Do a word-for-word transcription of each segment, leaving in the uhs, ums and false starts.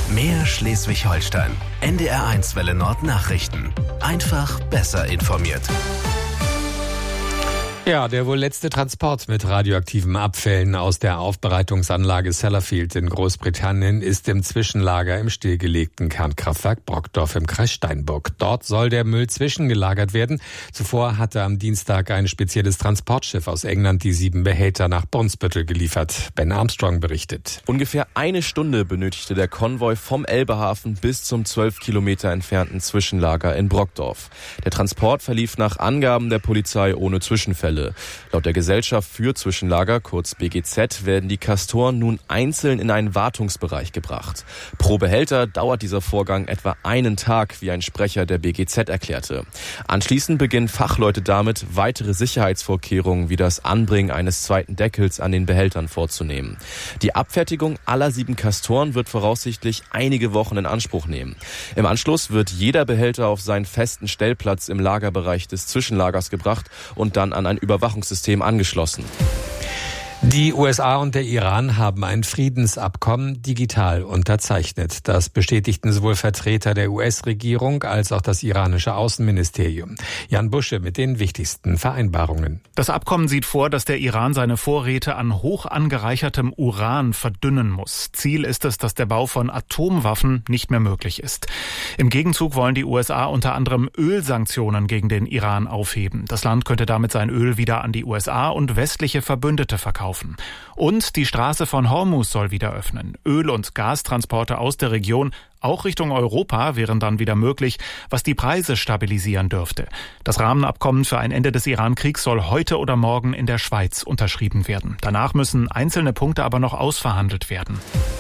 Mehr Schleswig-Holstein. N D R eins Welle Nord Nachrichten. Einfach besser informiert. Ja, der wohl letzte Transport mit radioaktiven Abfällen aus der Aufbereitungsanlage Sellafield in Großbritannien ist im Zwischenlager im stillgelegten Kernkraftwerk Brockdorf im Kreis Steinburg. Dort soll der Müll zwischengelagert werden. Zuvor hatte am Dienstag ein spezielles Transportschiff aus England die sieben Behälter nach Brunsbüttel geliefert. Ben Armstrong berichtet. Ungefähr eine Stunde benötigte der Konvoi vom Elbehafen bis zum zwölf Kilometer entfernten Zwischenlager in Brockdorf. Der Transport verlief nach Angaben der Polizei ohne Zwischenfälle. Laut der Gesellschaft für Zwischenlager, kurz B G Z, werden die Castoren nun einzeln in einen Wartungsbereich gebracht. Pro Behälter dauert dieser Vorgang etwa einen Tag, wie ein Sprecher der B G Z erklärte. Anschließend beginnen Fachleute damit, weitere Sicherheitsvorkehrungen wie das Anbringen eines zweiten Deckels an den Behältern vorzunehmen. Die Abfertigung aller sieben Castoren wird voraussichtlich einige Wochen in Anspruch nehmen. Im Anschluss wird jeder Behälter auf seinen festen Stellplatz im Lagerbereich des Zwischenlagers gebracht und dann an ein Überwachungssystem angeschlossen. Die U S A und der Iran haben ein Friedensabkommen digital unterzeichnet. Das bestätigten sowohl Vertreter der U S-Regierung als auch das iranische Außenministerium. Jan Busche mit den wichtigsten Vereinbarungen. Das Abkommen sieht vor, dass der Iran seine Vorräte an hoch angereichertem Uran verdünnen muss. Ziel ist es, dass der Bau von Atomwaffen nicht mehr möglich ist. Im Gegenzug wollen die U S A unter anderem Ölsanktionen gegen den Iran aufheben. Das Land könnte damit sein Öl wieder an die U S A und westliche Verbündete verkaufen. Und die Straße von Hormuz soll wieder öffnen. Öl- und Gastransporte aus der Region, auch Richtung Europa, wären dann wieder möglich, was die Preise stabilisieren dürfte. Das Rahmenabkommen für ein Ende des Iran-Kriegs soll heute oder morgen in der Schweiz unterschrieben werden. Danach müssen einzelne Punkte aber noch ausverhandelt werden.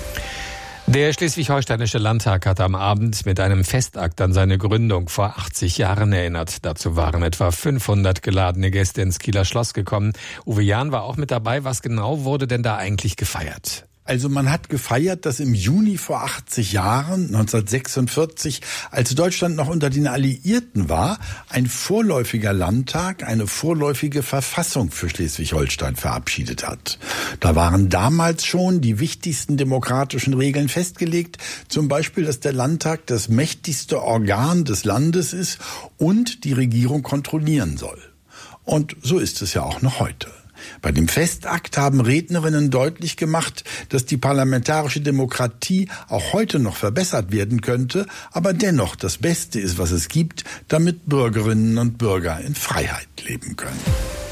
Der Schleswig-Holsteinische Landtag hat am Abend mit einem Festakt an seine Gründung vor achtzig Jahren erinnert. Dazu waren etwa fünfhundert geladene Gäste ins Kieler Schloss gekommen. Uwe Jahn war auch mit dabei. Was genau wurde denn da eigentlich gefeiert? Also man hat gefeiert, dass im Juni vor achtzig Jahren, neunzehnhundertsechsundvierzig, als Deutschland noch unter den Alliierten war, ein vorläufiger Landtag eine vorläufige Verfassung für Schleswig-Holstein verabschiedet hat. Da waren damals schon die wichtigsten demokratischen Regeln festgelegt, zum Beispiel, dass der Landtag das mächtigste Organ des Landes ist und die Regierung kontrollieren soll. Und so ist es ja auch noch heute. Bei dem Festakt haben Rednerinnen deutlich gemacht, dass die parlamentarische Demokratie auch heute noch verbessert werden könnte, aber dennoch das Beste ist, was es gibt, damit Bürgerinnen und Bürger in Freiheit leben können.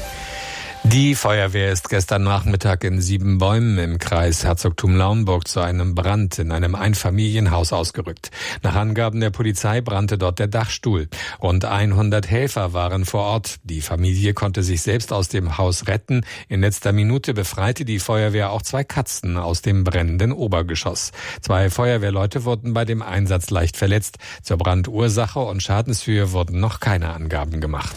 Die Feuerwehr ist gestern Nachmittag in Siebenbäumen im Kreis Herzogtum-Lauenburg zu einem Brand in einem Einfamilienhaus ausgerückt. Nach Angaben der Polizei brannte dort der Dachstuhl. Rund hundert Helfer waren vor Ort. Die Familie konnte sich selbst aus dem Haus retten. In letzter Minute befreite die Feuerwehr auch zwei Katzen aus dem brennenden Obergeschoss. Zwei Feuerwehrleute wurden bei dem Einsatz leicht verletzt. Zur Brandursache und Schadenshöhe wurden noch keine Angaben gemacht.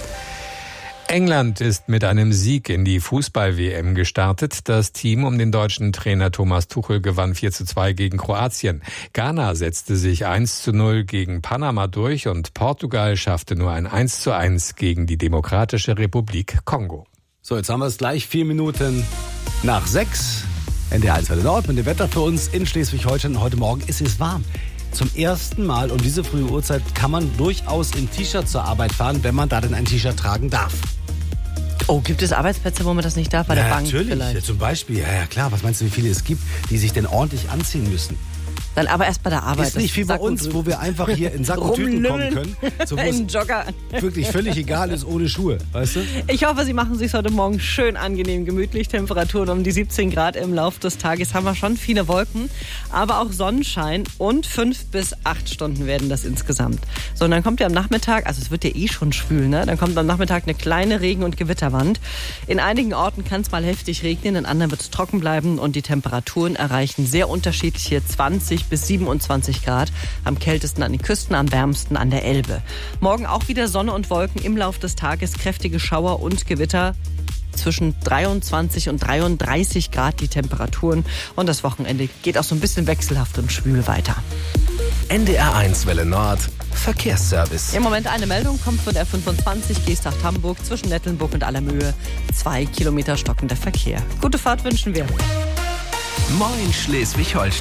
England ist mit einem Sieg in die Fußball-W M gestartet. Das Team um den deutschen Trainer Thomas Tuchel gewann vier zu zwei gegen Kroatien. Ghana setzte sich eins zu null gegen Panama durch und Portugal schaffte nur ein eins zu eins gegen die Demokratische Republik Kongo. So, jetzt haben wir es gleich vier Minuten nach sechs. N D R eins Welle Nord mit dem Wetter für uns in Schleswig-Holstein. Heute Morgen ist es warm. Zum ersten Mal um diese frühe Uhrzeit kann man durchaus im T-Shirt zur Arbeit fahren, wenn man da denn ein T-Shirt tragen darf. Oh, gibt es Arbeitsplätze, wo man das nicht darf? Bei ja, der Bank natürlich. vielleicht? Ja, zum Beispiel. Ja, ja, klar. Was meinst du, wie viele es gibt, die sich denn ordentlich anziehen müssen? Dann aber erst bei der Arbeit. Ist nicht wie bei uns, wo wir einfach hier in Sack und Tüten kommen können. So, wo in Jogger. Wirklich völlig egal ist, ohne Schuhe, weißt du? Ich hoffe, Sie machen es sich heute Morgen schön angenehm, gemütlich. Temperaturen um die siebzehn Grad im Laufe des Tages. Haben wir schon viele Wolken, aber auch Sonnenschein und fünf bis acht Stunden werden das insgesamt. So, und dann kommt ja am Nachmittag, also es wird ja eh schon schwül, ne? Dann kommt am Nachmittag eine kleine Regen- und Gewitterwand. In einigen Orten kann es mal heftig regnen, in anderen wird es trocken bleiben und die Temperaturen erreichen sehr unterschiedliche zwanzig bis siebenundzwanzig Grad. Am kältesten an den Küsten, am wärmsten an der Elbe. Morgen auch wieder Sonne und Wolken im Laufe des Tages, kräftige Schauer und Gewitter. Zwischen dreiundzwanzig und dreiunddreißig Grad die Temperaturen. Und das Wochenende geht auch so ein bisschen wechselhaft und schwül weiter. N D R eins Welle Nord Verkehrsservice. Im Moment eine Meldung kommt von der fünfundzwanzig Geesthacht-Hamburg zwischen Nettelnburg und Allermöhe. Zwei Kilometer stockender Verkehr. Gute Fahrt wünschen wir. Moin Schleswig-Holstein.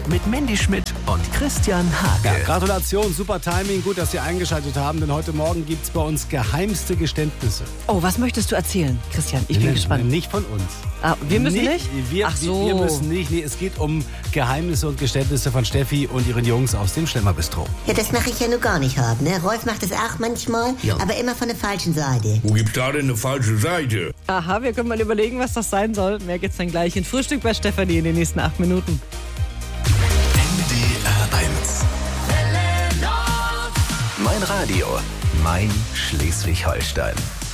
mit Mandy Schmidt und Christian Ja, Hake. Gratulation, super Timing, gut, dass Sie eingeschaltet haben, denn heute Morgen gibt's bei uns geheimste Geständnisse. Oh, was möchtest du erzählen, Christian? Ich bin Nein, gespannt. Nicht von uns. Ah, wir müssen nicht? Wir, Ach so. wir müssen nicht. Nee, es geht um Geheimnisse und Geständnisse von Steffi und ihren Jungs aus dem Schlemmerbistro. Ja, das mache ich ja nur gar nicht haben, ne? Rolf macht das auch manchmal, Ja. aber immer von der falschen Seite. Wo gibt's da denn eine falsche Seite? Aha, wir können mal überlegen, was das sein soll. Mehr geht's dann gleich in Frühstück bei Stefanie in den nächsten acht Minuten. N D R eins. Mein Radio, mein Schleswig-Holstein.